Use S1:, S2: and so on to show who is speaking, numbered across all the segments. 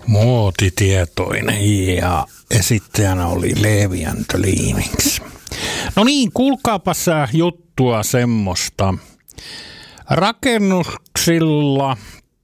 S1: muotitietoinen ja esittäjänä oli Leevi Leavings. No niin, kuulkaapas juttua semmoista. Rakennuksilla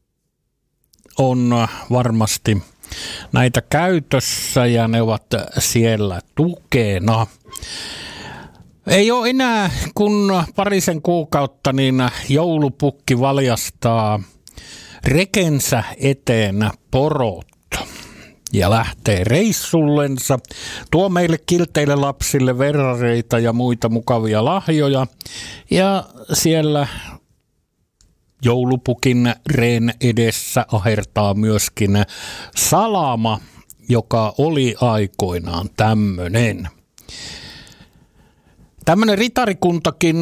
S1: on varmasti näitä käytössä ja ne ovat siellä tukena. Ei ole enää kun parisen kuukautta, niin joulupukki valjastaa rekensä eteen porot ja lähtee reissullensa. Tuo meille kilteille lapsille verrareita ja muita mukavia lahjoja. Ja siellä joulupukin reen edessä ahertaa myöskin salama, joka oli aikoinaan tämmöinen. Tämmöinen ritarikuntakin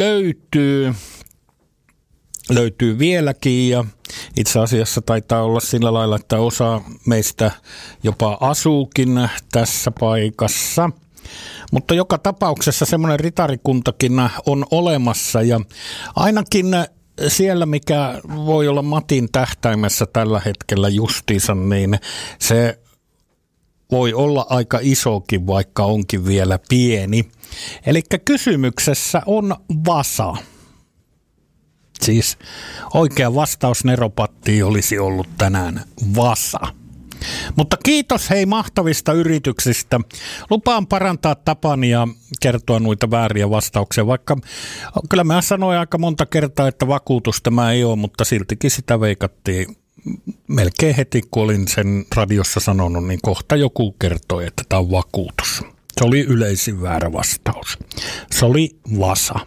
S1: löytyy vieläkin ja itse asiassa taitaa olla sillä lailla, että osa meistä jopa asuukin tässä paikassa. Mutta joka tapauksessa semmoinen ritarikuntakin on olemassa ja ainakin siellä, mikä voi olla Matin tähtäimessä tällä hetkellä justiinsa, niin se voi olla aika isokin, vaikka onkin vielä pieni. Eli kysymyksessä on Vasa. Siis oikea vastaus Neropattiin olisi ollut tänään Vasa. Mutta kiitos hei mahtavista yrityksistä. Lupaan parantaa tapani ja kertoa noita vääriä vastauksia, vaikka kyllä mä sanoin aika monta kertaa, että vakuutus tämä ei ole, mutta siltikin sitä veikattiin melkein heti, kun olin sen radiossa sanonut, niin kohta joku kertoi, että tämä on vakuutus. Se oli yleisin väärä vastaus. Se oli Vasa.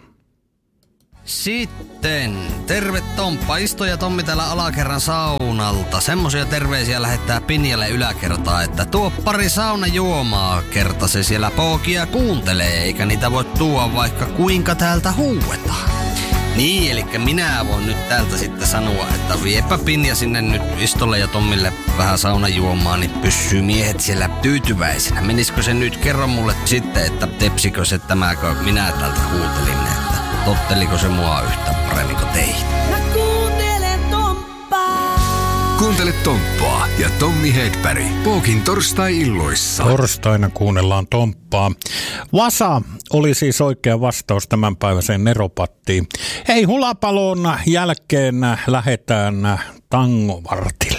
S2: Sitten, terve Tomppa, Isto ja Tommi täällä alakerran saunalta. Semmoisia terveisiä lähettää Pinjalle yläkertaa, että tuo pari saunajuomaa, kerta se siellä pookia kuuntelee, eikä niitä voi tuoda vaikka kuinka täältä huuetaan. Niin, eli minä voin nyt täältä sitten sanoa, että viepä Pinja sinne nyt Istolle ja Tommille vähän saunajuomaa, niin pysyy miehet siellä tyytyväisenä. Menisikö se nyt? Kerro mulle sitten, että tepsikö se tämäkö minä täältä huutelin, että totteliko se mua yhtä paremmin kuin teihin?
S3: Mä kuuntelen Tomppaa.
S4: Kuuntele Tomppaa ja Tommi Hedberg. Pookin torstai-illoissa.
S1: Torstaina kuunnellaan Tomppaa. Vasa oli siis oikea vastaus tämänpäiväiseen Neropattiin. Hei, Hulapalon jälkeen lähdetään tangovartille.